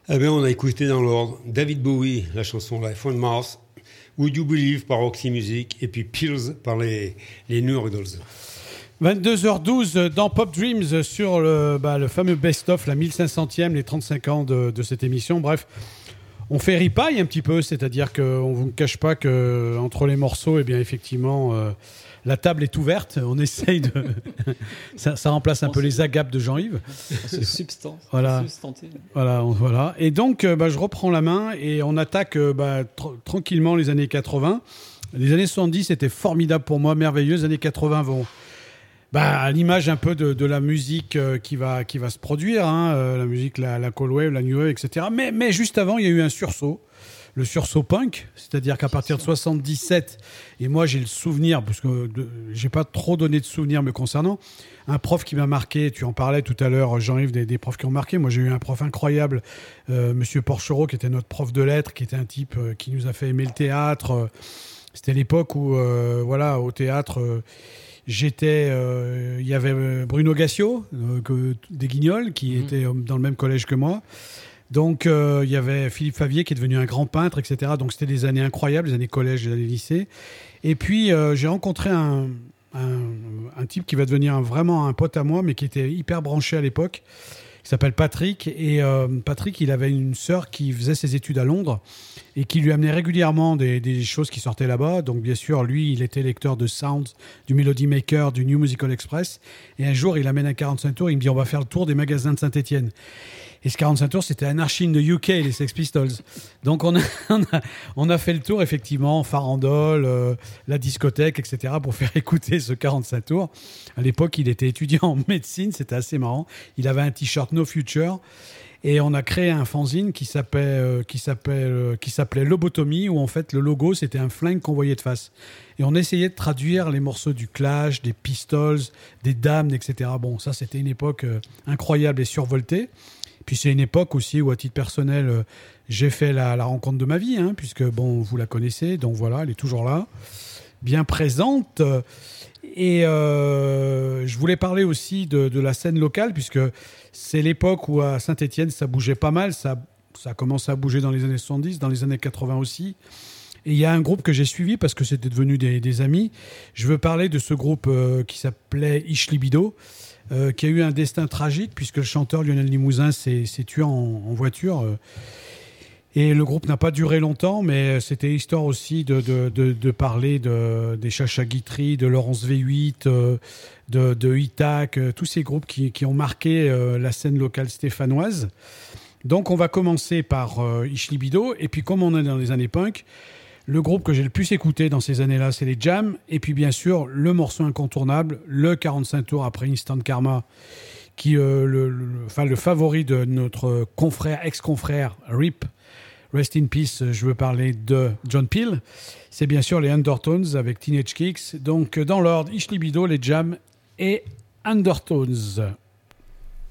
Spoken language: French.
Eh bien, on a écouté dans l'ordre David Bowie, la chanson Life on Mars, Would You Believe par Roxy Music, et puis Pills par les New Idols. 22h12 dans Pop Dreams sur le fameux best-of, la 1500e, les 35 ans de cette émission. Bref, on fait ripaille un petit peu, c'est-à-dire qu'on ne vous cache pas qu'entre les morceaux, eh bien, effectivement, la table est ouverte. On essaye de... ça remplace un peu les agapes de Jean-Yves. C'est substance. Voilà. Voilà. Et donc, je reprends la main et on attaque tranquillement les années 80. Les années 70 étaient formidables pour moi, merveilleuses. Les années 80 vont... à l'image un peu de la musique qui va se produire, la musique, la cold wave, la new wave, etc. Mais juste avant, il y a eu un sursaut, le sursaut punk, c'est-à-dire qu'à partir de 77, et moi j'ai le souvenir, parce que j'ai pas trop donné de souvenirs me concernant, un prof qui m'a marqué, tu en parlais tout à l'heure, Jean-Yves, des profs qui ont marqué. Moi j'ai eu un prof incroyable, Monsieur Porchereau, qui était notre prof de lettres, qui était un type qui nous a fait aimer le théâtre. C'était l'époque où, au théâtre... il y avait Bruno Gassio, des Guignols, qui était dans le même collège que moi. Donc, il y avait Philippe Favier, qui est devenu un grand peintre, etc. Donc, c'était des années incroyables, les années collège et les années lycée. Et puis, j'ai rencontré un type qui va devenir vraiment un pote à moi, mais qui était hyper branché à l'époque, qui s'appelle Patrick. Et Patrick, il avait une sœur qui faisait ses études à Londres et qui lui amenait régulièrement des choses qui sortaient là-bas. Donc, bien sûr, lui, il était lecteur de Sounds, du Melody Maker, du New Musical Express. Et un jour, il amène un 45 tours. Il me dit, on va faire le tour des magasins de Saint-Étienne. Et ce 45 tours, c'était Anarchy in the UK, les Sex Pistols. Donc, on a fait le tour, effectivement, Farandole, la discothèque, etc., pour faire écouter ce 45 tours. À l'époque, il était étudiant en médecine. C'était assez marrant. Il avait un t-shirt No Future. Et on a créé un fanzine qui s'appelait Lobotomie, où en fait le logo c'était un flingue qu'on voyait de face. Et on essayait de traduire les morceaux du Clash, des Pistols, des Damned, etc. Bon, ça c'était une époque incroyable et survoltée. Puis c'est une époque aussi où à titre personnel j'ai fait la rencontre de ma vie, puisque bon, vous la connaissez, donc voilà, elle est toujours là, bien présente. Et je voulais parler aussi de la scène locale, puisque c'est l'époque où à Saint-Étienne, ça bougeait pas mal. Ça a commencé à bouger dans les années 70, dans les années 80 aussi. Et il y a un groupe que j'ai suivi parce que c'était devenu des amis. Je veux parler de ce groupe qui s'appelait Ich Libido, qui a eu un destin tragique, puisque le chanteur Lionel Limousin s'est tué en voiture. Et le groupe n'a pas duré longtemps, mais c'était histoire aussi de parler des Chacha Guitry, de Laurence V8, de Itac, tous ces groupes qui ont marqué la scène locale stéphanoise. Donc on va commencer par Ich Libido, et puis comme on est dans les années punk, le groupe que j'ai le plus écouté dans ces années-là, c'est les Jam, et puis bien sûr le morceau incontournable, le 45 tours après Instant Karma, qui le favori de notre ex-confrère Rip, Rest in Peace, je veux parler de John Peel. C'est bien sûr les Undertones avec Teenage Kicks. Donc dans l'ordre, Ich Libido, les Jam et Undertones.